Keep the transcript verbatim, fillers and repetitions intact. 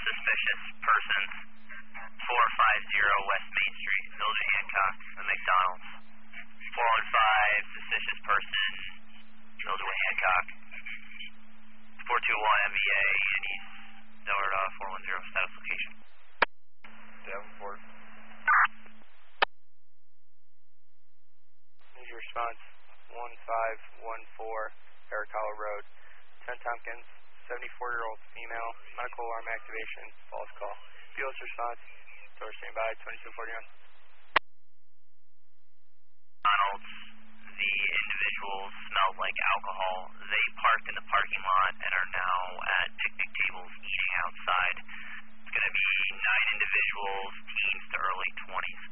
suspicious persons, four five zero West Main Street, Village of Hancock, the McDonald's. four one five, suspicious person, Village of Hancock. four two one M V A, and he's Delaware four one zero, status location. Davenport. Need your response, one five one four, Eric Hollow Road. ten Tompkins, seventy-four-year-old female, medical alarm activation, false call. Fields response, door standby, twenty-two forty-one. McDonald's, the individuals smelled like alcohol. They parked in the parking lot and are now at picnic tables eating outside. It's going to be nine individuals, teens to early twenties.